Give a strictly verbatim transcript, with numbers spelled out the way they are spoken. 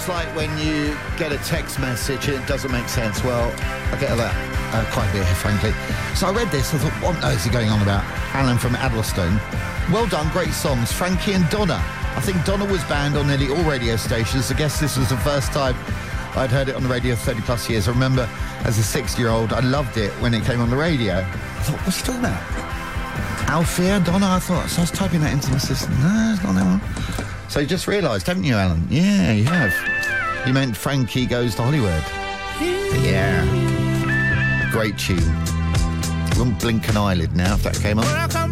it's like when you get a text message and it doesn't make sense. Well, I get that uh, quite a bit, frankly. So I read this, I thought, what on earth is he going on about? Alan from Addlestone. Well done, great songs. Frankie and Donna. I think Donna was banned on nearly all radio stations. I guess this was the first time I'd heard it on the radio thirty plus years. I remember as a six-year-old, I loved it when it came on the radio. I thought, what's he talking about? Althea, Donna, I thought. So I was typing that into my system. No, it's not that one. So you just realised, haven't you, Alan? Yeah, you have. You meant Frankie Goes to Hollywood. Yeah. Great tune. Wouldn't blink an eyelid now if that came on.